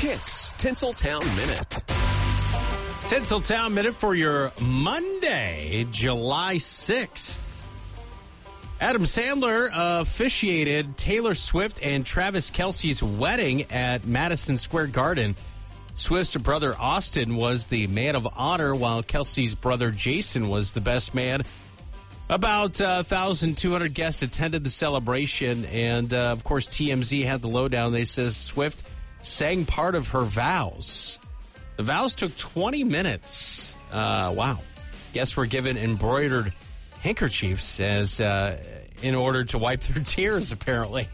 Kicks Tinseltown Minute. Tinseltown Minute for your Monday, July 6th. Adam Sandler officiated Taylor Swift and Travis Kelce's wedding at Madison Square Garden. Swift's brother Austin was the man of honor, while Kelce's brother Jason was the best man. About 1,200 guests attended the celebration, and of course TMZ had the lowdown. They says Swift sang part of her vows. The vows took 20 minutes. Wow. Guests were given embroidered handkerchiefs as in order to wipe their tears, apparently.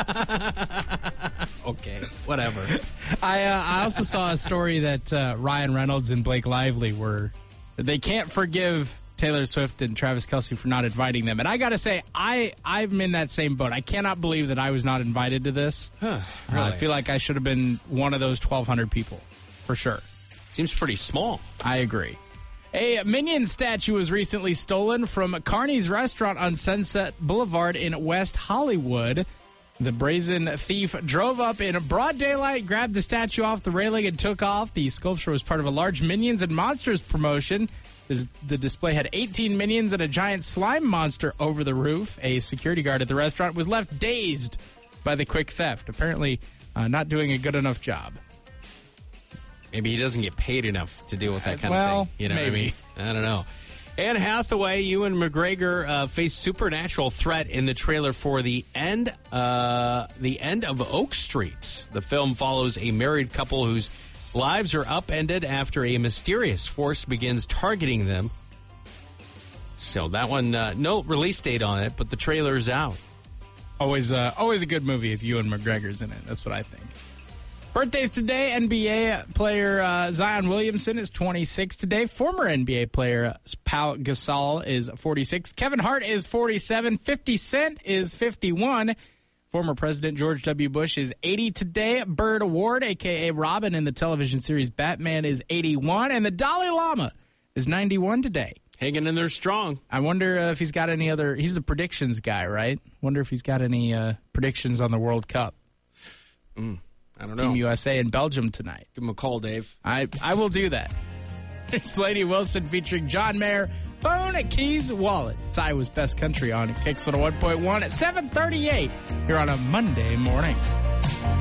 Okay, whatever. I also saw a story that Ryan Reynolds and Blake Lively they can't forgive Taylor Swift and Travis Kelce for not inviting them. And I got to say, I'm in that same boat. I cannot believe that I was not invited to this. Really? I feel like I should have been one of those 1,200 people, for sure. Seems pretty small. I agree. A Minion statue was recently stolen from Carney's restaurant on Sunset Boulevard in West Hollywood. The brazen thief drove up in broad daylight, grabbed the statue off the railing, and took off. The sculpture was part of a large Minions and Monsters promotion. The display had 18 Minions and a giant slime monster over the roof. A security guard at the restaurant was left dazed by the quick theft, apparently not doing a good enough job. Maybe he doesn't get paid enough to deal with that kind of thing. You know maybe. what I mean? I don't know. Anne Hathaway, Ewan McGregor face supernatural threat in the trailer for the end of Oak Street. The film follows a married couple whose lives are upended after a mysterious force begins targeting them. So that one, no release date on it, but the trailer's out. Always a good movie if Ewan McGregor's in it. That's what I think. Birthdays today, NBA player Zion Williamson is 26 today. Former NBA player Pau Gasol is 46. Kevin Hart is 47. 50 Cent is 51. Former President George W. Bush is 80 today. Bird Ward, a.k.a. Robin in the television series Batman, is 81. And the Dalai Lama is 91 today. Hanging in there strong. I wonder if he's got any other... He's the predictions guy, right? Wonder if he's got any predictions on the World Cup. I don't know. Team USA in Belgium tonight. Give him a call, Dave. I will do that. It's Lady Wilson featuring John Mayer, Phone, Keys, Wallet. It's Iowa's Best Country on Kicks 101.1 at 7:38 here on a Monday morning.